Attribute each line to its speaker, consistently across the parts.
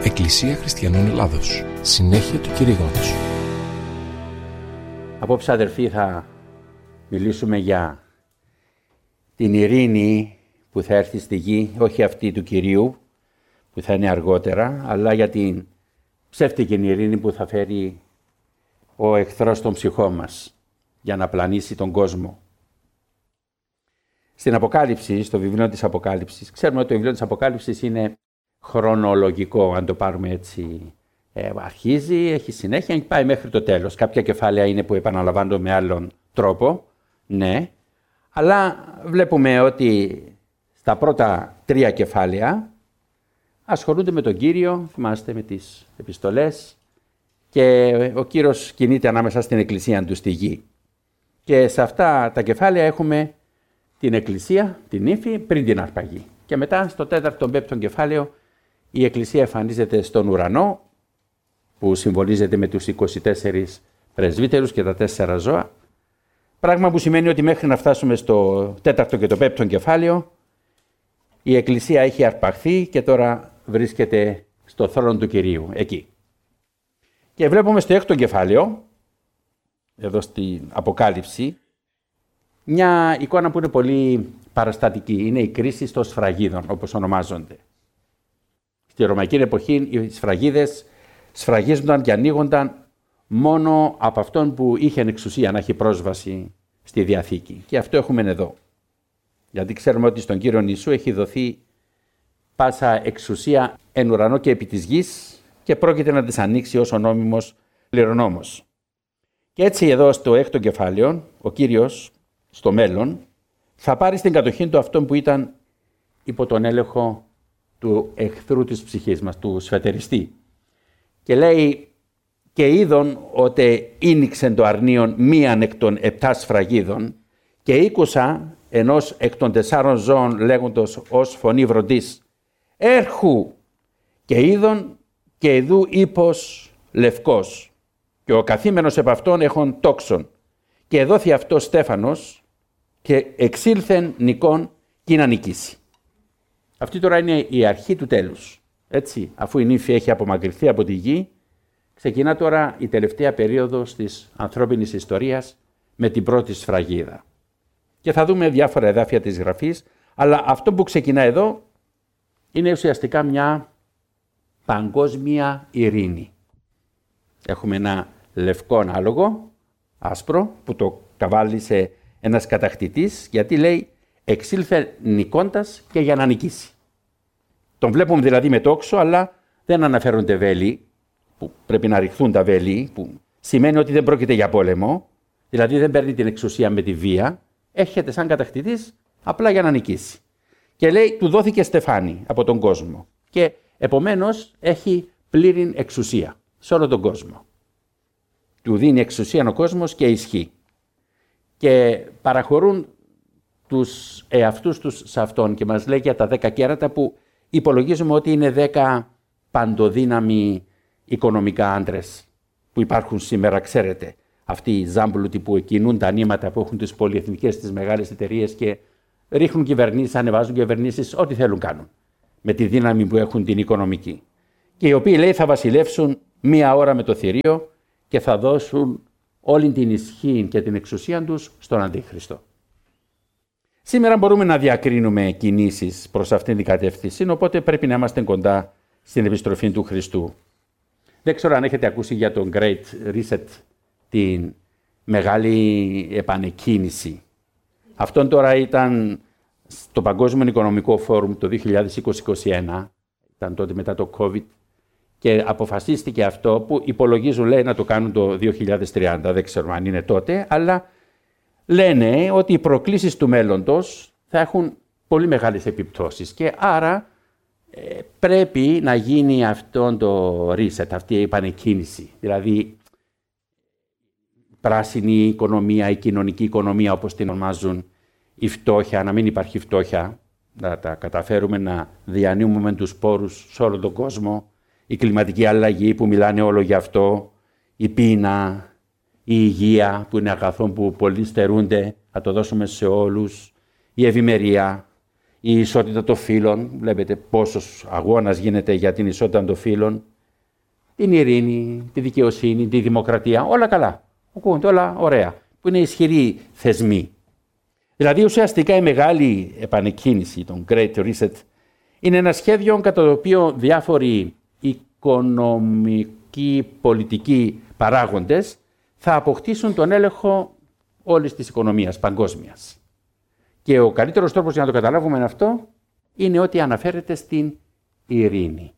Speaker 1: Εκκλησία Χριστιανών Ελλάδος. Συνέχεια του κηρύγματος.
Speaker 2: Απόψε, αδερφοί, θα μιλήσουμε για την ειρήνη που θα έρθει στη γη, όχι αυτή του Κυρίου που θα είναι αργότερα, αλλά για την ψεύτικη ειρήνη που θα φέρει ο εχθρός των ψυχών μας για να πλανήσει τον κόσμο. Στην Αποκάλυψη, στο βιβλίο της Αποκάλυψης, ξέρουμε ότι το βιβλίο της Αποκάλυψης είναι χρονολογικό, αν το πάρουμε έτσι. Αρχίζει, έχει συνέχεια και πάει μέχρι το τέλος. Κάποια κεφάλαια είναι που επαναλαμβάνονται με άλλον τρόπο, ναι, αλλά βλέπουμε ότι στα πρώτα 3 κεφάλαια ασχολούνται με τον Κύριο, θυμάστε, με τις επιστολές, και ο Κύριος κινείται ανάμεσα στην Εκκλησία του στη γη. Και σε αυτά τα κεφάλαια έχουμε την Εκκλησία, την ύφη, πριν την αρπαγή. Και μετά στο 4ο, 5ο κεφάλαιο η Εκκλησία εμφανίζεται στον ουρανό, που συμβολίζεται με τους 24 πρεσβύτερους και τα 4 ζώα. Πράγμα που σημαίνει ότι μέχρι να φτάσουμε στο 4ο και το 5ο κεφάλαιο, η Εκκλησία έχει αρπαχθεί και τώρα βρίσκεται στο θρόνο του Κυρίου, εκεί. Και βλέπουμε στο 6ο κεφάλαιο, εδώ στην Αποκάλυψη, μια εικόνα που είναι πολύ παραστατική. Είναι η κρίση των σφραγίδων, όπως ονομάζονται. Στη Ρωμαϊκή εποχή οι σφραγίδες σφραγίζονταν και ανοίγονταν μόνο από αυτόν που είχε εξουσία να έχει πρόσβαση στη Διαθήκη. Και αυτό έχουμε εδώ. Γιατί ξέρουμε ότι στον Κύριο Ιησού έχει δοθεί πάσα εξουσία εν ουρανό και επί της γης και πρόκειται να τις ανοίξει ως ο νόμιμος κληρονόμος. Και έτσι εδώ στο 6ο κεφάλαιο, ο Κύριος στο μέλλον θα πάρει στην κατοχή του αυτόν που ήταν υπό τον έλεγχο του εχθρού της ψυχής μας, του σφετεριστή. Και λέει, και είδον ότι ίνιξεν το αρνίον μίαν εκ των 7 σφραγίδων και ήκουσα ενός εκ των 4 ζώων λέγοντος ως φωνή βροντής, έρχου, και είδον και ειδού ύπος λευκός και ο καθήμενος επ' αυτόν έχων τόξον και εδόθη αυτό στέφανος και εξήλθεν νικόν κι να νικήσει. Αυτή τώρα είναι η αρχή του τέλους. Έτσι, αφού η νύφη έχει απομακρυνθεί από τη γη, ξεκινά τώρα η τελευταία περίοδος της ανθρώπινης ιστορίας με την πρώτη σφραγίδα. Και θα δούμε διάφορα εδάφια της Γραφής, αλλά αυτό που ξεκινά εδώ είναι ουσιαστικά μια παγκόσμια ειρήνη. Έχουμε ένα λευκό άλογο, άσπρο, που το καβάλισε ένας κατακτητής, γιατί λέει εξήλθε νικώντας και για να νικήσει. Τον βλέπουμε δηλαδή με τόξο, αλλά δεν αναφέρονται βέλη, που πρέπει να ρηχθούν τα βέλη, που σημαίνει ότι δεν πρόκειται για πόλεμο, δηλαδή δεν παίρνει την εξουσία με τη βία, έρχεται σαν κατακτητής απλά για να νικήσει. Και λέει, του δόθηκε στεφάνι από τον κόσμο και επομένως έχει πλήρη εξουσία σε όλο τον κόσμο. Του δίνει εξουσία ο κόσμος και ισχύ. Και παραχωρούν τους εαυτούς τους σε αυτόν και μας λέει για τα 10 κέρατα που υπολογίζουμε ότι είναι 10 παντοδύναμοι οικονομικά άντρες που υπάρχουν σήμερα, ξέρετε. Αυτοί οι ζάμπλουτοι που κινούν τα νήματα, που έχουν τις πολυεθνικές, τις μεγάλες εταιρείες και ρίχνουν κυβερνήσεις, ανεβάζουν κυβερνήσεις, ό,τι θέλουν κάνουν. Με τη δύναμη που έχουν την οικονομική. Και οι οποίοι, λέει, θα βασιλεύσουν 1 ώρα με το θηρίο και θα δώσουν όλη την ισχύ και την εξουσία τους στον Αντίχριστο. Σήμερα μπορούμε να διακρίνουμε κινήσεις προς αυτήν την κατεύθυνση, οπότε πρέπει να είμαστε κοντά στην επιστροφή του Χριστού. Δεν ξέρω αν έχετε ακούσει για τον Great Reset, την μεγάλη επανεκκίνηση. Αυτόν τώρα ήταν στο Παγκόσμιο Οικονομικό Φόρουμ το 2020-2021, ήταν τότε μετά το COVID, και αποφασίστηκε αυτό που υπολογίζουν, λέει, να το κάνουν το 2030, δεν ξέρω αν είναι τότε, αλλά λένε ότι οι προκλήσεις του μέλλοντος θα έχουν πολύ μεγάλες επιπτώσεις και άρα πρέπει να γίνει αυτό το reset, αυτή η επανεκκίνηση. Δηλαδή, πράσινη οικονομία, η κοινωνική οικονομία όπως την ονομάζουν, η φτώχεια, να μην υπάρχει φτώχεια, να τα καταφέρουμε να διανύουμε τους πόρους σε όλο τον κόσμο, η κλιματική αλλαγή που μιλάνε όλο γι' αυτό, η πείνα, η υγεία που είναι αγαθόν που πολλοί στερούνται, να το δώσουμε σε όλους, η ευημερία, η ισότητα των φύλων, βλέπετε πόσος αγώνας γίνεται για την ισότητα των φύλων, την ειρήνη, τη δικαιοσύνη, τη δημοκρατία, όλα καλά. Ακούγονται όλα ωραία, που είναι ισχυροί θεσμοί. Δηλαδή ουσιαστικά η μεγάλη επανεκκίνηση, τον Great Reset, είναι ένα σχέδιο κατά το οποίο διάφοροι οικονομικοί, πολιτικοί παράγοντες θα αποκτήσουν τον έλεγχο όλης της οικονομίας παγκόσμιας. Και ο καλύτερος τρόπος για να το καταλάβουμε αυτό είναι ότι αναφέρεται στην ειρήνη.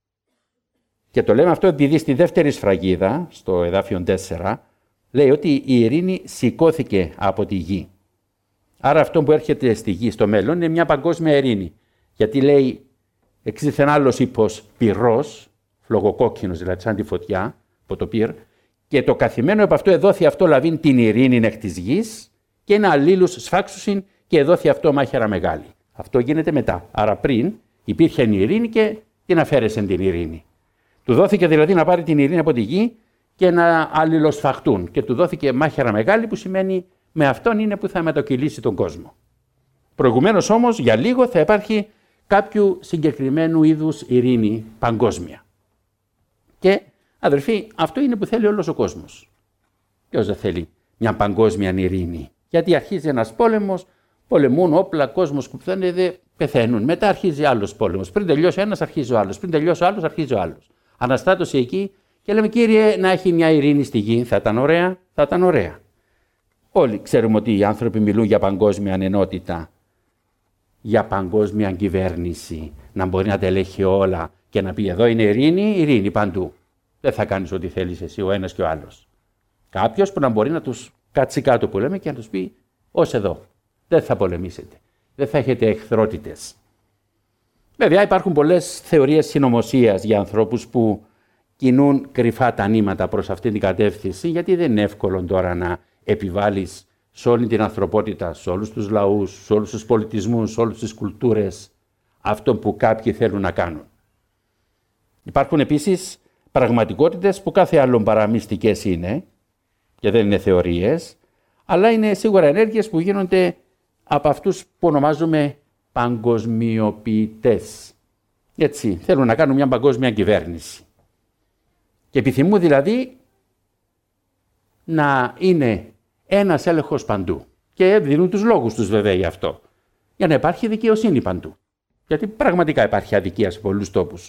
Speaker 2: Και το λέμε αυτό επειδή στη δεύτερη σφραγίδα, στο εδάφιο 4, λέει ότι η ειρήνη σηκώθηκε από τη γη. Άρα αυτό που έρχεται στη γη στο μέλλον είναι μια παγκόσμια ειρήνη. Γιατί λέει εξήθεν άλλος ύπος πυρός, φλογοκόκκινος δηλαδή σαν τη φωτιά από το πυρ, και το καθημένο από αυτό εδόθη αυτό λαβήν την ειρήνη εκ της γης και ένα αλλήλους σφάξουσιν και εδόθη αυτό μάχαιρα μεγάλη. Αυτό γίνεται μετά. Άρα πριν υπήρχε η ειρήνη και την αφαίρεσαν την ειρήνη. Του δόθηκε δηλαδή να πάρει την ειρήνη από τη γη και να αλληλοσφαχτούν. Και του δόθηκε μάχαιρα μεγάλη που σημαίνει με αυτόν είναι που θα μετακυλήσει τον κόσμο. Προηγουμένως όμως για λίγο θα υπάρχει κάποιου συγκεκριμένου είδους ειρήνη παγκόσμια. Και αδερφοί, αυτό είναι που θέλει όλος ο κόσμος. Ποιος δεν θέλει μια παγκόσμια ειρήνη? Γιατί αρχίζει ένας πόλεμος, πολεμούν όπλα, κόσμος κουπθένεται, πεθαίνουν. Μετά αρχίζει άλλος πόλεμος. Πριν τελειώσει ένας, αρχίζει ο άλλος. Πριν τελειώσει ο άλλος, αρχίζει ο άλλος. Αναστάτωση εκεί και λέμε, Κύριε, να έχει μια ειρήνη στη γη. Θα ήταν ωραία, θα ήταν ωραία. Όλοι ξέρουμε ότι οι άνθρωποι μιλούν για παγκόσμια ενότητα, για παγκόσμια κυβέρνηση, να μπορεί να τα ελέγχει όλα και να πει εδώ είναι ειρήνη, ειρήνη παντού. Δεν θα κάνεις ό,τι θέλεις εσύ ο ένας και ο άλλος. Κάποιος που να μπορεί να τους κάτσει κάτω που λέμε και να τους πει ως εδώ. Δεν θα πολεμήσετε. Δεν θα έχετε εχθρότητες. Βέβαια υπάρχουν πολλές θεωρίες συνωμοσίας για ανθρώπους που κινούν κρυφά τα νήματα προς αυτή την κατεύθυνση, γιατί δεν είναι εύκολο τώρα να επιβάλλεις σε όλη την ανθρωπότητα, σε όλους τους λαούς, σε όλους τους πολιτισμούς, σε όλες τις κουλτούρες αυτό που κάποιοι θέλουν να κάνουν. Υπάρχουν επίσης πραγματικότητες που κάθε άλλον παρά μυστικές είναι και δεν είναι θεωρίες, αλλά είναι σίγουρα ενέργειες που γίνονται από αυτούς που ονομάζουμε παγκοσμιοποιητές. Έτσι, θέλουν να κάνουν μια παγκόσμια κυβέρνηση. Και επιθυμούν δηλαδή να είναι ένας έλεγχος παντού. Και δίνουν τους λόγους τους βέβαια γι' αυτό. Για να υπάρχει δικαιοσύνη παντού. Γιατί πραγματικά υπάρχει αδικία σε πολλούς τόπους.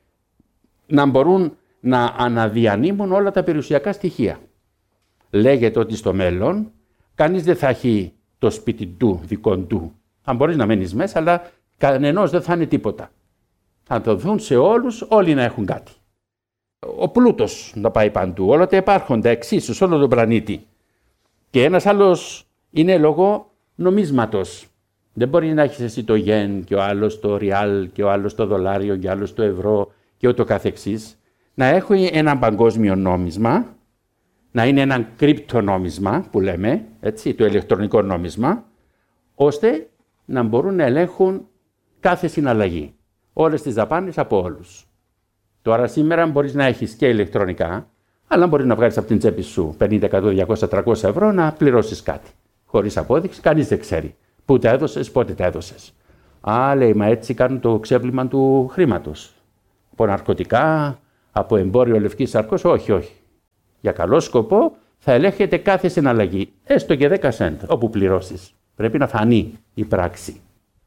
Speaker 2: Να μπορούν να αναδιανύμουν όλα τα περιουσιακά στοιχεία. Λέγεται ότι στο μέλλον κανείς δεν θα έχει το σπίτι του, δικό του. Αν μπορείς να μένεις μέσα, αλλά κανενός δεν θα είναι τίποτα. Θα το δουν σε όλους, όλοι να έχουν κάτι. Ο πλούτος να πάει παντού, όλα τα υπάρχοντα εξίσου σε όλο τον πλανήτη. Και ένας άλλος είναι λόγω νομίσματος. Δεν μπορεί να έχεις εσύ το γεν και ο άλλος το ριάλ και ο άλλος το δολάριο και ο άλλος το ευρώ και ούτω καθεξής. Να έχει ένα παγκόσμιο νόμισμα, να είναι ένα κρυπτονόμισμα που λέμε, έτσι, το ηλεκτρονικό νόμισμα, ώστε να μπορούν να ελέγχουν κάθε συναλλαγή. Όλες τις δαπάνες από όλους. Τώρα σήμερα μπορείς να έχεις και ηλεκτρονικά, αλλά μπορείς να βγάλεις από την τσέπη σου 50, 100, 200, 300 ευρώ να πληρώσεις κάτι. Χωρίς απόδειξη, κανείς δεν ξέρει. Πού τα έδωσες, πότε τα έδωσες. Α, λέει, μα έτσι κάνουν το ξέπλυμα του χρήματος. Από ναρκωτικά, από εμπόριο λευκής σαρκός, όχι, όχι. Για καλό σκοπό θα ελέγχεται κάθε συναλλαγή, έστω και 10 σέντ, όπου πληρώσεις. Πρέπει να φανεί η πράξη.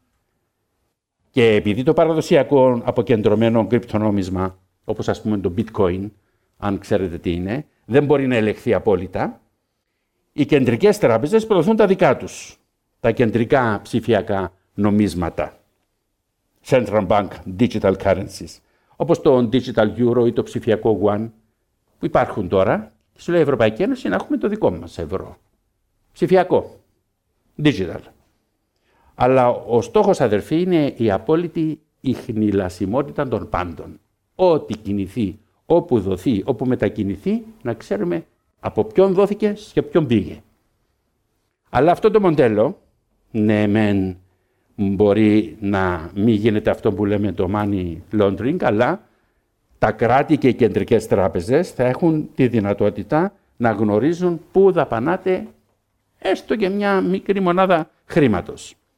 Speaker 2: Και επειδή το παραδοσιακό αποκεντρωμένο κρυπτονόμισμα, όπως ας πούμε το bitcoin, αν ξέρετε τι είναι, δεν μπορεί να ελεγχθεί απόλυτα, οι κεντρικές τράπεζες προωθούν τα δικά τους, τα κεντρικά ψηφιακά νομίσματα. Central Bank Digital Currencies, όπως το Digital Euro ή το ψηφιακό Yuan, που υπάρχουν τώρα, και σου λέει η Ευρωπαϊκή Ένωση να έχουμε το δικό μας ευρώ. Ψηφιακό. Digital. Αλλά ο στόχος, αδερφοί, είναι η απόλυτη ιχνηλασιμότητα των πάντων. Ό,τι κινηθεί, όπου δοθεί, όπου μετακινηθεί, να ξέρουμε από ποιον δόθηκε και ποιον πήγε. Αλλά αυτό το μοντέλο, ναι μεν μπορεί να μην γίνεται αυτό που λέμε το money laundering, αλλά τα κράτη και οι κεντρικές τράπεζες θα έχουν τη δυνατότητα να γνωρίζουν πού δαπανάται έστω και μια μικρή μονάδα χρήματος.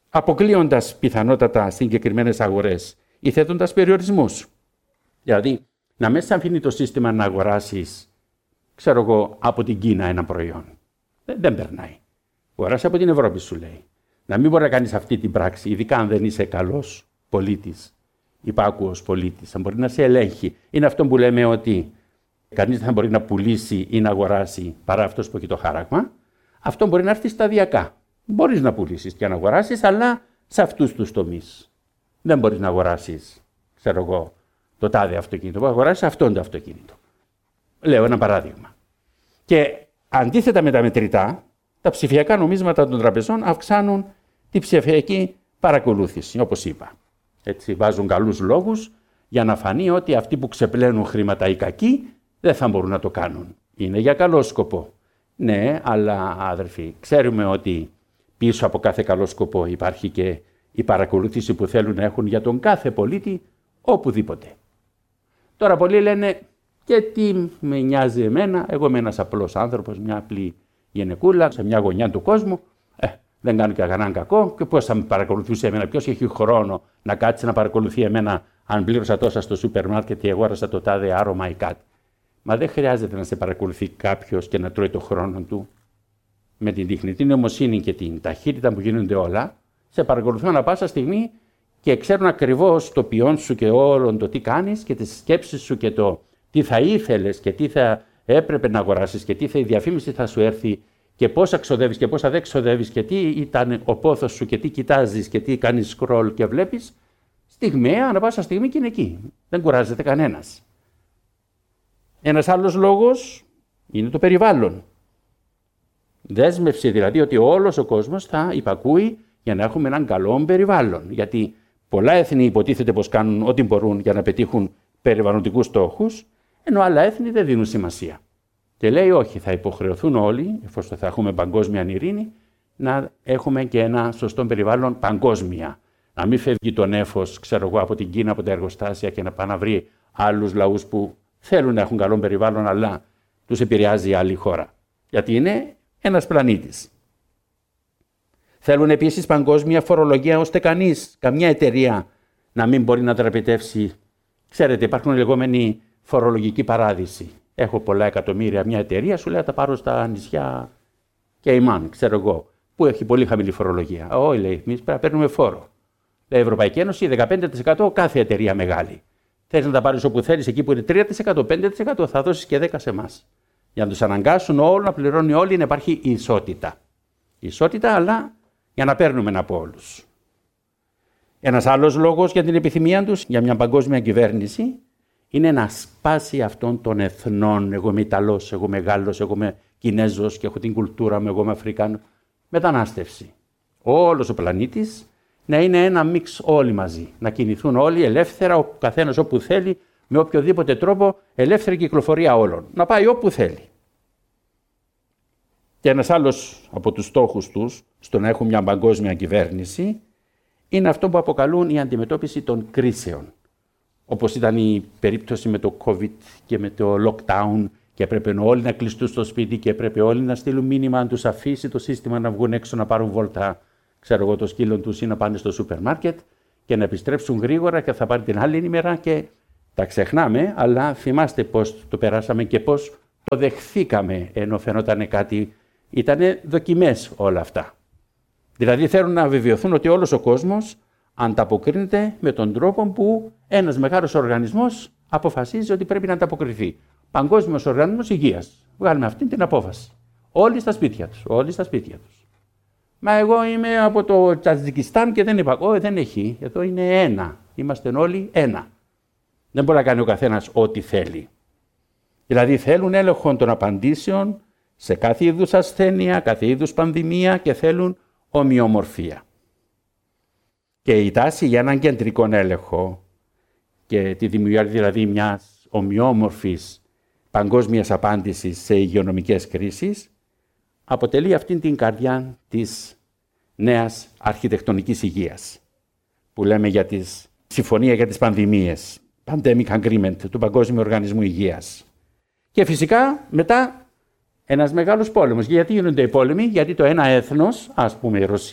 Speaker 2: αποκλείοντας πιθανότατα συγκεκριμένες αγορές ή θέτοντας περιορισμούς. Δηλαδή, να μην σε αφήνει το σύστημα να αγοράσεις, ξέρω εγώ, από την Κίνα ένα προϊόν. Δεν περνάει. Αγοράσει από την Ευρώπη, σου λέει. Να μην μπορεί να κάνεις αυτή την πράξη, ειδικά αν δεν είσαι καλός πολίτης, υπάκουος πολίτης. Αν μπορεί να σε ελέγχει. Είναι αυτό που λέμε ότι κανείς δεν θα μπορεί να πουλήσει ή να αγοράσει παρά αυτός που έχει το χάραγμα. Αυτό μπορεί να έρθει σταδιακά. Μπορείς να πουλήσεις και να αγοράσεις, αλλά σε αυτούς τους τομείς. Δεν μπορείς να αγοράσεις, ξέρω εγώ, το τάδε αυτοκίνητο. Μπορεί να αγοράσεις αυτόν το αυτοκίνητο. Λέω ένα παράδειγμα. Και αντίθετα με τα μετρητά, τα ψηφιακά νομίσματα των τραπεζών αυξάνουν τη ψηφιακή παρακολούθηση, όπως είπα. Έτσι, βάζουν καλούς λόγους για να φανεί ότι αυτοί που ξεπλένουν χρήματα οι κακοί δεν θα μπορούν να το κάνουν. Είναι για καλό σκοπό. Ναι, αλλά αδερφοί, ξέρουμε ότι πίσω από κάθε καλό σκοπό υπάρχει και η παρακολούθηση που θέλουν να έχουν για τον κάθε πολίτη οπουδήποτε. Τώρα πολλοί λένε, και τι με νοιάζει εμένα, εγώ είμαι ένας απλός άνθρωπος, μια απλή γυναικούλα σε μια γωνιά του κόσμου, δεν κάνω και κανέναν κακό και πώς θα με παρακολουθούσε εμένα, ποιος έχει χρόνο να κάτσει να παρακολουθεί εμένα αν πλήρωσα τόσα στο σούπερ μάρκετ και αγόρασα το τάδε άρωμα ή κάτι. Μα δεν χρειάζεται να σε παρακολουθεί κάποιος και να τρώει το χρόνο του. Με την τεχνητή νοημοσύνη και την ταχύτητα που γίνονται όλα, σε παρακολουθούν ανά πάσα στιγμή και ξέρουν ακριβώς το ποιόν σου και όλον το τι κάνεις και τις σκέψεις σου και το τι θα ήθελες και τι θα έπρεπε να αγοράσεις και τι η διαφήμιση θα σου έρθει και πόσα ξοδεύεις και πόσα δεν ξοδεύεις και τι ήταν ο πόθος σου και τι κοιτάζεις και τι κάνεις scroll και βλέπεις, στιγμιαία, ανά πάσα στιγμή και είναι εκεί. Δεν κουράζεται κανένας. Ένας άλλος λόγος είναι το περιβάλλον. Δέσμευση δηλαδή ότι όλος ο κόσμος θα υπακούει για να έχουμε έναν καλό περιβάλλον. Γιατί πολλά έθνη υποτίθεται πως κάνουν ό,τι μπορούν για να πετύχουν περιβαλλοντικούς στόχους, ενώ άλλα έθνη δεν δίνουν σημασία. Και λέει όχι, θα υποχρεωθούν όλοι, εφόσον θα έχουμε παγκόσμια ειρήνη, να έχουμε και ένα σωστό περιβάλλον παγκόσμια. Να μην φεύγει το νέφος, ξέρω εγώ, από την Κίνα, από τα εργοστάσια και να πάει να βρει άλλους λαούς που θέλουν να έχουν καλό περιβάλλον, αλλά τους επηρεάζει η άλλη χώρα. Γιατί είναι ένας πλανήτης. Θέλουν επίσης παγκόσμια φορολογία, ώστε κανείς, καμιά εταιρεία, να μην μπορεί να δραπετεύσει. Ξέρετε, υπάρχουν λεγόμενοι φορολογικοί παράδεισοι. Έχω πολλά εκατομμύρια, μια εταιρεία, σου λέει να τα πάρω στα νησιά Κεϊμάν, ξέρω εγώ, που έχει πολύ χαμηλή φορολογία. Όχι, λέει, εμείς πρέπει να παίρνουμε φόρο. Λέει η Ευρωπαϊκή Ένωση, 15% κάθε εταιρεία μεγάλη. Θες να τα πάρεις όπου θέλεις, εκεί που είναι 3%, 5% θα δώσεις και 10% σε εμάς. Για να τους αναγκάσουν όλους να πληρώνουν όλοι, να υπάρχει ισότητα. Ισότητα, αλλά για να παίρνουμε από όλους. Ένας άλλος λόγος για την επιθυμία τους για μια παγκόσμια κυβέρνηση είναι να σπάσει αυτών των εθνών. Εγώ είμαι Ιταλός, εγώ είμαι Γάλλος, εγώ είμαι Κινέζος και έχω την κουλτούρα μου, εγώ είμαι Αφρικάνος. Μετανάστευση. Όλος ο πλανήτης να είναι ένα μίξ όλοι μαζί. Να κινηθούν όλοι ελεύθερα, ο καθένας όπου θέλει, με οποιοδήποτε τρόπο, ελεύθερη κυκλοφορία όλων. Να πάει όπου θέλει. Και ένας άλλος από τους στόχους τους, στο να έχουν μια παγκόσμια κυβέρνηση, είναι αυτό που αποκαλούν η αντιμετώπιση των κρίσεων. Όπως ήταν η περίπτωση με το COVID και με το lockdown και έπρεπε όλοι να κλειστούν στο σπίτι και έπρεπε όλοι να στείλουν μήνυμα αν τους αφήσει το σύστημα να βγουν έξω να πάρουν βόλτα, ξέρω εγώ, το σκύλο τους ή να πάνε στο σούπερ μάρκετ και να επιστρέψουν γρήγορα και θα πάρουν την άλλη ημέρα και τα ξεχνάμε, αλλά θυμάστε πώς το περάσαμε και πώς το δεχθήκαμε ενώ φαινόταν κάτι, ήτανε δοκιμές όλα αυτά. Δηλαδή θέλουν να βεβαιωθούν ότι όλος ο κόσμος ανταποκρίνεται με τον τρόπο που ένας μεγάλος οργανισμός αποφασίζει ότι πρέπει να ανταποκριθεί. Παγκόσμιος Οργανισμός Υγείας. Βγάλουμε αυτή την απόφαση. Όλοι στα σπίτια τους. Όλοι στα σπίτια τους. Μα εγώ είμαι από το Τατζικιστάν και δεν είπα. Δεν έχει. Εδώ είναι ένα. Είμαστε όλοι ένα. Δεν μπορεί να κάνει ο καθένας ό,τι θέλει. Δηλαδή θέλουν έλεγχο των απαντήσεων σε κάθε είδους ασθένεια, κάθε είδους πανδημία και θέλουν ομοιομορφία. Και η τάση για έναν κεντρικό έλεγχο και τη δημιουργία δηλαδή μιας ομοιόμορφης παγκόσμιας απάντησης σε υγειονομικές κρίσεις αποτελεί αυτήν την καρδιά της νέας αρχιτεκτονικής υγείας που λέμε για τη συμφωνία για τις πανδημίες, Pandemic Agreement του Παγκόσμιου Οργανισμού Υγείας. Και φυσικά μετά ένας μεγάλος πόλεμος. Γιατί γίνονται οι πόλεμοι? Γιατί το ένα έθνος, ας πούμε η Ρωσία,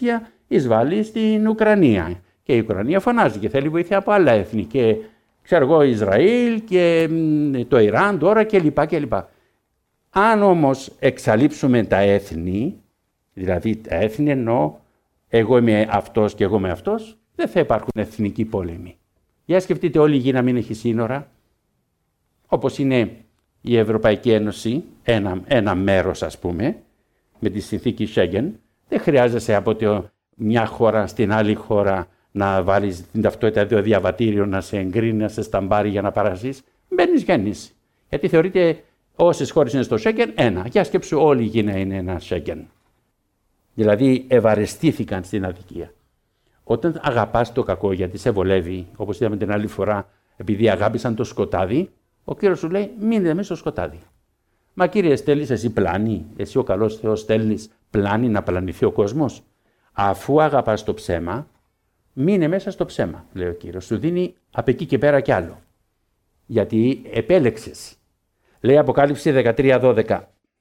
Speaker 2: εισβάλλει στην Ουκρανία. Και η Ουκρανία φωνάζει και θέλει βοήθεια από άλλα έθνη. Και ξέρω εγώ, Ισραήλ και το Ιράν τώρα κλπ. Αν όμως εξαλείψουμε τα έθνη, δηλαδή τα έθνη εννοώ εγώ είμαι αυτός και εγώ είμαι αυτός, δεν θα υπάρχουν εθνικοί πόλεμοι. Για σκεφτείτε όλη η γη να μην έχει σύνορα, όπως είναι η Ευρωπαϊκή Ένωση, ένα μέρος ας πούμε, με τη συνθήκη Σέγγεν, δεν χρειάζεσαι από μια χώρα στην άλλη χώρα να βάλεις την ταυτότητα, το διαβατήριο, να σε εγκρίνει, να σε σταμπάρει για να παραζείς. Μπαίνεις, βγαίνεις. Γιατί θεωρείται όσες χώρες είναι στο Σέγγεν, ένα. Για σκέψου όλη η γη να είναι ένα Σέγγεν. Δηλαδή ευαρεστήθηκαν στην αδικία. Όταν αγαπάς το κακό γιατί σε βολεύει, όπως είδαμε την άλλη φορά, επειδή αγάπησαν το σκοτάδι, ο Κύριος σου λέει μείνε μέσα στο σκοτάδι. Μα Κύριε, στέλνεις εσύ πλάνη, εσύ ο καλός Θεός στέλνεις πλάνη να πλανηθεί ο κόσμος. Αφού αγαπάς το ψέμα, μείνε μέσα στο ψέμα, λέει ο Κύριος. Σου δίνει από εκεί και πέρα κι άλλο. Γιατί επέλεξες. Λέει Αποκάλυψη 13:12.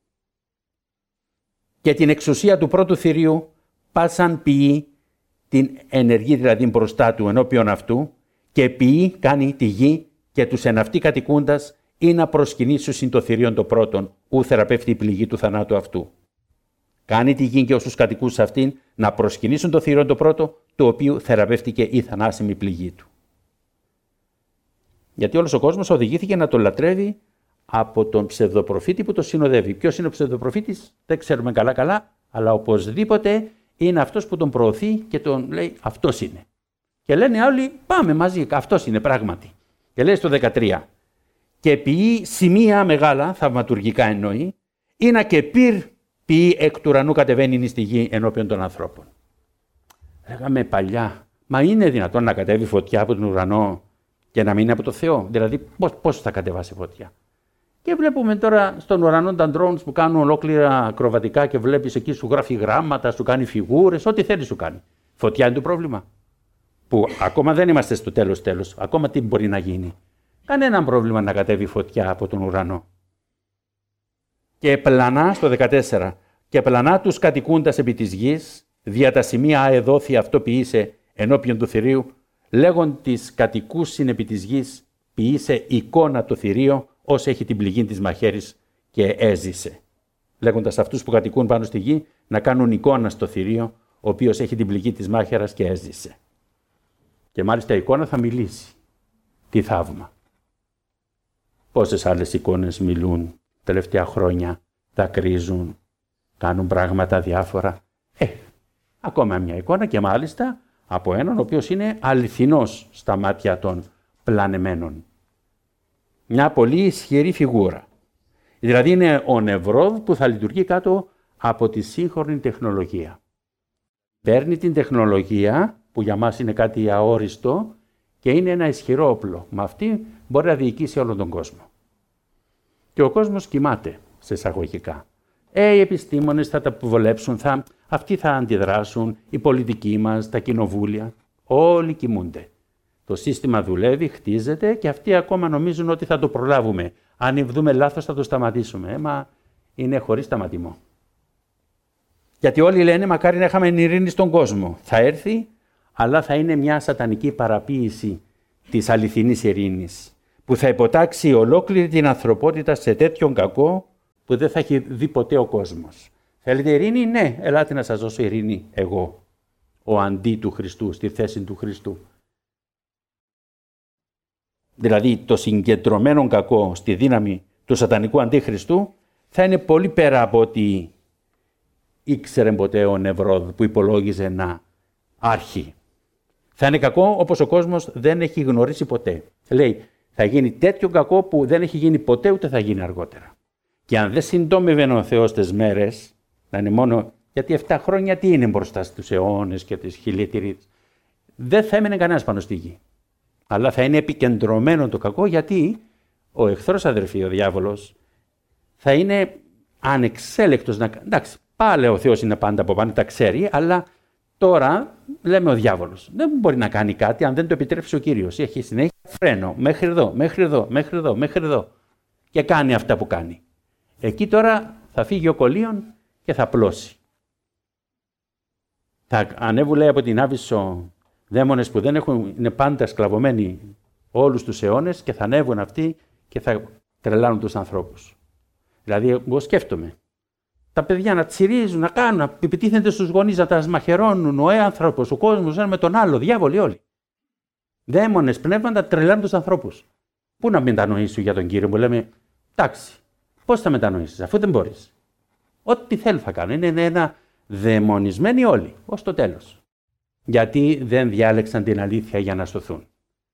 Speaker 2: Και την εξουσία του πρώτου θηρίου πάσαν ποιεί την ενεργή δηλαδή μπροστά του ενώπιον αυτού και ποιεί κάνει τη γη και τους εν αυτή κατοικούντας ή να προσκυνήσουν το θηρίον το πρώτον, ου θεραπεύτη η πληγή του θανάτου αυτού. Κάνει τη γη και όσους κατοικούν σε αυτήν να προσκυνήσουν το θηρίον το πρώτο, το οποίο θεραπεύτηκε η θανάσιμη πληγή του. Γιατί όλος ο κόσμος οδηγήθηκε να τον λατρεύει από τον ψευδοπροφήτη που το συνοδεύει. Ποιος είναι ο ψευδοπροφήτης, δεν ξέρουμε καλά, αλλά οπωσδήποτε είναι αυτός που τον προωθεί και τον λέει αυτός είναι. Και λένε όλοι πάμε μαζί, αυτός είναι πράγματι. Και λέει στο 13, και ποιεί σημεία μεγάλα, θαυματουργικά εννοεί, είναι και ποιεί εκ του ουρανού κατεβαίνει στη γη ενώπιον των ανθρώπων. Λέγαμε παλιά, μα είναι δυνατόν να κατέβει φωτιά από τον ουρανό και να μην είναι από το Θεό? Δηλαδή πώς θα κατεβάσει φωτιά? Και βλέπουμε τώρα στον ουρανό τα drones που κάνουν ολόκληρα ακροβατικά και βλέπεις εκεί σου γράφει γράμματα, σου κάνει φιγούρες, ό,τι θέλει σου κάνει. Φωτιά είναι το πρόβλημα. Που ακόμα δεν είμαστε στο τέλος. Ακόμα τι μπορεί να γίνει? Κανένα πρόβλημα να κατέβει φωτιά από τον ουρανό. Και πλανά στο 14. Και πλανά τους κατοικούντας επί της γης, δια τα σημεία αεδόθη αυτό ποιήσε ενώπιον του θηρίου, λέγον της κατοικούσιν επί της γης, ποιήσε εικόνα το θηρίο, ως έχει την πληγή της μαχαίρης και έζησε. Λέγοντας αυτούς που κατοικούν πάνω στη γη να κάνουν εικόνα στο θηρίο, ο οποίος έχει την πληγή της μάχαιρας και έζησε. Και μάλιστα η εικόνα θα μιλήσει. Τι θαύμα. Πόσες άλλες εικόνες μιλούν τελευταία χρόνια, δακρύζουν, κάνουν πράγματα διάφορα. Ακόμα μια εικόνα και μάλιστα από έναν ο οποίος είναι αληθινός στα μάτια των πλανεμένων. Μια πολύ ισχυρή φιγούρα. Δηλαδή είναι ο Νεβρόδ που θα λειτουργεί κάτω από τη σύγχρονη τεχνολογία. Παίρνει την τεχνολογία που για μας είναι κάτι αόριστο και είναι ένα ισχυρό όπλο. Με αυτή μπορεί να διοικήσει όλον τον κόσμο. Και ο κόσμος κοιμάται σε εισαγωγικά. Οι επιστήμονες θα τα βολέψουν, αυτοί θα αντιδράσουν, οι πολιτικοί μας, τα κοινοβούλια, όλοι κοιμούνται. Το σύστημα δουλεύει, χτίζεται και αυτοί ακόμα νομίζουν ότι θα το προλάβουμε. Αν δούμε λάθος θα το σταματήσουμε. Μα είναι χωρίς σταματημό. Γιατί όλοι λένε μακάρι να είχαμε ειρήνη στον κόσμο. Θα έρθει, αλλά θα είναι μια σατανική παραποίηση της αληθινής ειρήνης, που θα υποτάξει ολόκληρη την ανθρωπότητα σε τέτοιον κακό που δεν θα έχει δει ποτέ ο κόσμος. Θέλετε ειρήνη? Ναι, ελάτε να σας δώσω ειρήνη εγώ, ο αντί του Χριστού, στη θέση του Χριστού. Δηλαδή το συγκεντρωμένο κακό στη δύναμη του σατανικού αντίχριστου θα είναι πολύ πέρα από ό,τι ήξερε ποτέ ο Νεβρόδ που υπολόγιζε να άρχει. Θα είναι κακό όπως ο κόσμος δεν έχει γνωρίσει ποτέ. Λέει, θα γίνει τέτοιο κακό που δεν έχει γίνει ποτέ ούτε θα γίνει αργότερα. Και αν δεν συντόμευε ο Θεός τις μέρες, να είναι μόνο, γιατί 7 χρόνια τι είναι μπροστά στους αιώνες και τις χιλιετηρίες, δεν θα έμενε κανένας πάνω στη γη. Αλλά θα είναι επικεντρωμένο το κακό, γιατί ο εχθρός αδερφοί, ο διάβολος, θα είναι ανεξέλεκτος. Εντάξει, πάλι ο Θεός είναι πάντα από πάνω, τα ξέρει, αλλά τώρα λέμε ο διάβολος δεν μπορεί να κάνει κάτι αν δεν το επιτρέψει ο Κύριος. Έχει συνέχεια φρένο, μέχρι εδώ, μέχρι εδώ, μέχρι εδώ, μέχρι εδώ. Και κάνει αυτά που κάνει. Εκεί τώρα θα φύγει ο κολλίον και θα πλώσει. Θα ανέβουν, λέει, από την Άβυσσο δαίμονες που δεν είναι πάντα σκλαβωμένοι όλους τους αιώνες και θα ανέβουν αυτοί και θα τρελάνουν τους ανθρώπους. Δηλαδή, εγώ σκέφτομαι. Τα παιδιά να τσιρίζουν, να κάνουν, να επιτίθενται στους γονείς, να τα μαχαιρώνουν, ο άνθρωπος, ο κόσμος, ένα με τον άλλο, διάβολοι όλοι. Δαίμονες, πνεύματα, τρελάνουν τους ανθρώπους. Πού να μετανοήσουν για τον Κύριο, μου λέμε, εντάξει, πώς θα μετανοήσεις, αφού δεν μπορείς. Ό,τι θέλουν θα κάνουν. Είναι ένα δαιμονισμένοι όλοι, ως το τέλος. Γιατί δεν διάλεξαν την αλήθεια για να σωθούν.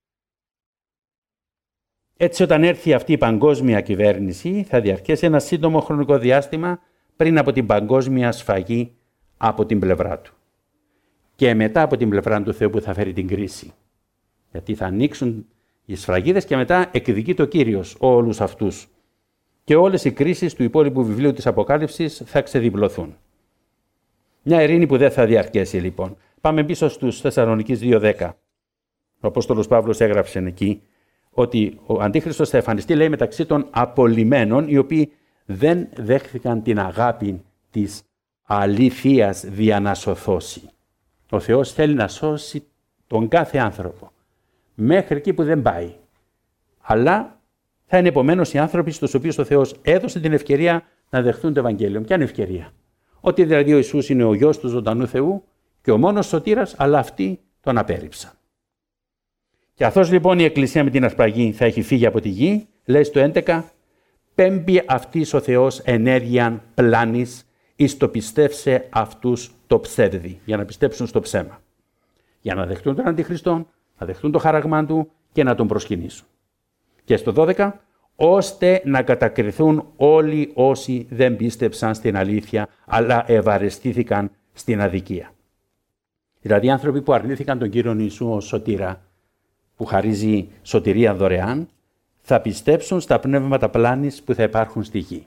Speaker 2: Έτσι, όταν έρθει αυτή η παγκόσμια κυβέρνηση, θα διαρκέσει ένα σύντομο χρονικό διάστημα πριν από την παγκόσμια σφαγή από την πλευρά του. Και μετά από την πλευρά του Θεού που θα φέρει την κρίση. Γιατί θα ανοίξουν οι σφραγίδες και μετά εκδικεί το Κύριος όλους αυτούς. Και όλες οι κρίσεις του υπόλοιπου βιβλίου της Αποκάλυψης θα ξεδιπλωθούν. Μια ειρήνη που δεν θα διαρκέσει λοιπόν. Πάμε πίσω στους Θεσσαλονικείς 2:10. Ο Απόστολος Παύλος έγραψε εκεί ότι ο Αντίχριστος θα εμφανιστεί, λέει, μεταξύ των απολυμένων, οι οποίοι δεν δέχθηκαν την αγάπη της αλήθειας δια να σωθώσει. Ο Θεός θέλει να σώσει τον κάθε άνθρωπο. Μέχρι εκεί που δεν πάει. Αλλά θα είναι επομένως οι άνθρωποι στους οποίους ο Θεός έδωσε την ευκαιρία να δεχθούν το Ευαγγέλιο. Ποια είναι η ευκαιρία? Ότι δηλαδή ο Ιησούς είναι ο Υιός του ζωντανού Θεού και ο μόνος σωτήρας, αλλά αυτοί τον απέρριψαν. Και καθώς λοιπόν η Εκκλησία με την αρπαγή θα έχει φύγει από τη γη, λέει στο 11, πέμπει αυτής ο Θεός ενέργειαν πλάνης εις το πιστεύσε αυτούς το ψεύδι, για να πιστέψουν στο ψέμα. Για να δεχτούν τον Αντιχριστόν, να δεχτούν το χαραγμά του και να τον προσκυνήσουν. Και στο 12, ώστε να κατακριθούν όλοι όσοι δεν πίστεψαν στην αλήθεια, αλλά ευαρεστήθηκαν στην αδικία. Δηλαδή άνθρωποι που αρνήθηκαν τον Κύριο Ιησού ως σωτήρα, που χαρίζει σωτηρία δωρεάν, θα πιστέψουν στα πνεύματα πλάνης που θα υπάρχουν στη γη.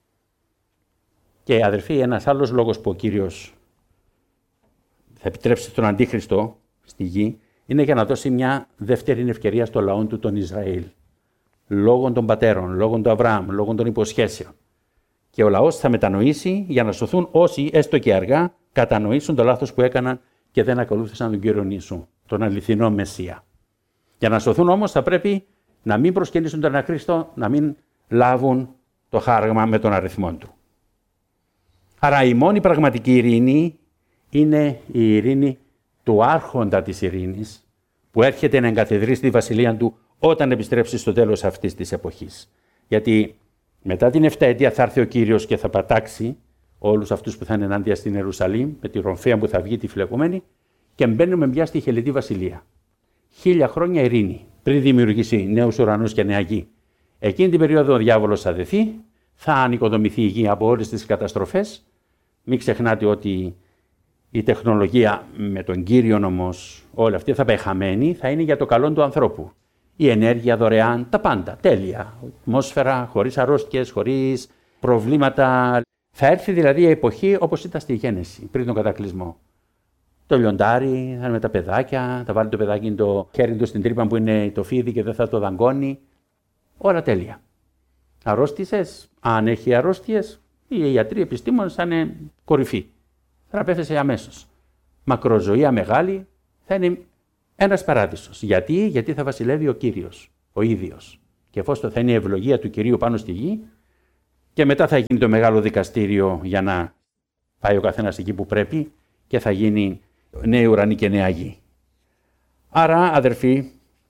Speaker 2: Και αδερφοί, ένας άλλος λόγος που ο Κύριος θα επιτρέψει τον Αντίχριστο στη γη, είναι για να δώσει μια δεύτερη ευκαιρία στο λαό του, τον Ισραήλ. Λόγω των πατέρων, λόγω του Αβραάμ, λόγω των υποσχέσεων. Και ο λαός θα μετανοήσει για να σωθούν όσοι, έστω και αργά, κατανοήσουν το λάθος που έκαναν και δεν ακολούθησαν τον Κύριο Ιησού, τον αληθινό Μεσσία. Για να σωθούν όμως θα πρέπει να μην προσκυνήσουν τον Αναχρίστο, να μην λάβουν το χάραγμα με τον αριθμό του. Άρα η μόνη πραγματική ειρήνη είναι η ειρήνη του άρχοντα της ειρήνης, που έρχεται να εγκαθιδρύσει τη βασιλεία του όταν επιστρέψει στο τέλος αυτής της εποχής. Γιατί μετά την 7 ετία θα έρθει ο Κύριος και θα πατάξει όλους αυτούς που θα είναι ενάντια στην Ιερουσαλήμ, με τη ρομφαία που θα βγει τη φυλακωμένη, και μπαίνουμε πια στη χελετή βασιλεία. 1000 χρόνια ειρήνη, πριν δημιουργήσει νέους ουρανούς και νέα γη. Εκείνη την περίοδο ο διάβολος θα δεθεί, θα ανοικοδομηθεί η γη από όλες τις καταστροφές. Μην ξεχνάτε ότι η τεχνολογία με τον Κύριον όμως, όλα αυτή θα πάει χαμένη, θα είναι για το καλό του ανθρώπου. Η ενέργεια δωρεάν, τα πάντα, τέλεια. Ατμόσφαιρα, χωρίς αρρώστιες, χωρίς προβλήματα. Θα έρθει δηλαδή η εποχή όπως ήταν στη Γένεση, πριν τον κατακλυσμό. Το λιοντάρι, θα είναι με τα παιδάκια, θα βάλει το παιδάκι το χέρι του στην τρύπα που είναι το φίδι και δεν θα το δαγκώνει. Όλα τέλεια. Αρρώστησες, αν έχει αρρώστιες, οι ιατροί, οι επιστήμονες θα είναι κορυφή. Θεραπεύεσαι αμέσως. Μακροζωία μεγάλη θα είναι ένας παράδεισος. Γιατί θα βασιλεύει ο Κύριος, ο ίδιος. Και εφόσον θα είναι η ευλογία του Κυρίου πάνω στη γη, και μετά θα γίνει το μεγάλο δικαστήριο για να πάει ο καθένας εκεί που πρέπει και θα γίνει νέοι ουρανοί και νέα γη. Άρα, αδερφοί,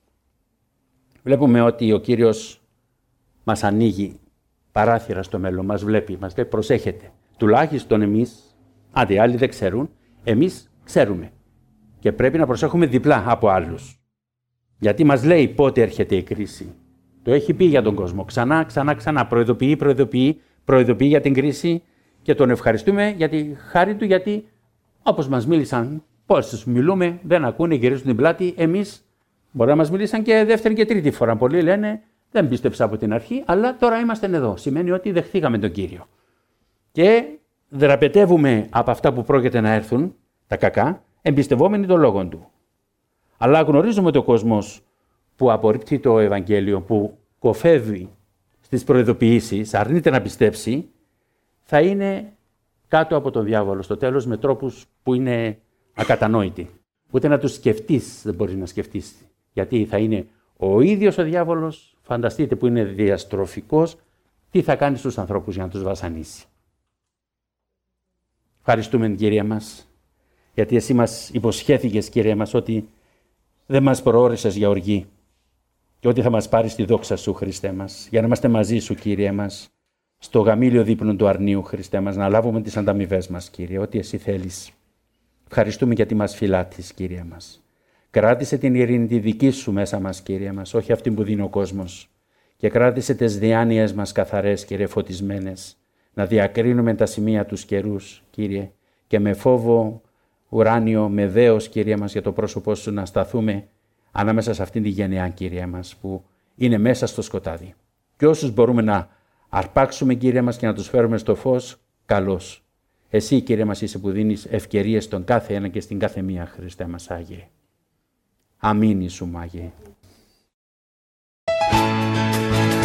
Speaker 2: βλέπουμε ότι ο Κύριος μας ανοίγει παράθυρα στο μέλλον, μας βλέπει, μας λέει προσέχετε. Τουλάχιστον εμείς, άντε άλλοι δεν ξέρουν, εμείς ξέρουμε. Και πρέπει να προσέχουμε διπλά από άλλους. Γιατί μας λέει πότε έρχεται η κρίση. Το έχει πει για τον κόσμο. Ξανά. Προειδοποιεί για την κρίση και τον ευχαριστούμε για τη χάρη του, γιατί όπως μας μίλησαν, πόσους μιλούμε, δεν ακούνε, γυρίζουν την πλάτη. Εμείς μπορεί να μας μιλήσαν και δεύτερη και τρίτη φορά. Πολλοί λένε δεν πίστεψα από την αρχή, αλλά τώρα είμαστε εδώ. Σημαίνει ότι δεχθήκαμε τον Κύριο. Και δραπετεύουμε από αυτά που πρόκειται να έρθουν, τα κακά, εμπιστευόμενοι τον λόγο του. Αλλά γνωρίζουμε ότι ο κόσμος που απορρίπτει το Ευαγγέλιο, που κοφεύει στις προειδοποιήσεις, αρνείται να πιστέψει, θα είναι κάτω από τον διάβολο στο τέλος με τρόπους που είναι ακατανόητοι. Ούτε να τους σκεφτείς δεν μπορείς να σκεφτείς. Γιατί θα είναι ο ίδιος ο διάβολος, φανταστείτε που είναι διαστροφικός, τι θα κάνει στους ανθρώπους για να τους βασανίσει. Ευχαριστούμε, Κύριε μας, γιατί εσύ μας υποσχέθηκες, Κύριε μας, ότι δεν μας προώρησες για οργή και ότι θα μας πάρεις τη δόξα σου, Χριστέ μας, για να είμαστε μαζί σου, Κύριε μας, στο γαμήλιο δείπνο του αρνίου, Χριστέ μας, να λάβουμε τις ανταμοιβές μας, Κύριε, ό,τι εσύ θέλεις. Ευχαριστούμε γιατί μας φυλάτεις, Κύριε μας. Κράτησε την ειρήνη τη δική σου μέσα μας, Κύριε μας, όχι αυτή που δίνει ο κόσμος. Και κράτησε τις διάνοιες μας καθαρές, Κύριε, φωτισμένες, να διακρίνουμε τα σημεία τους καιρούς, Κύριε, και με φόβο ουράνιο, με δέος, Κύριε μας, για το πρόσωπό σου να σταθούμε ανάμεσα σε αυτήν τη γενεά, Κύριε μας, που είναι μέσα στο σκοτάδι. Και όσους μπορούμε να αρπάξουμε, Κύριε μας, και να τους φέρουμε στο φως, καλώς. Εσύ, Κύριε μας, είσαι που δίνεις ευκαιρίες στον κάθε ένα και στην κάθε μία, Χριστέ μας, Άγιε. Αμήν Ιησού, Άγιε.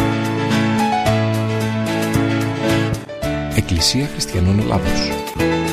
Speaker 1: Εκκλησία Χριστιανών Ελλάδος.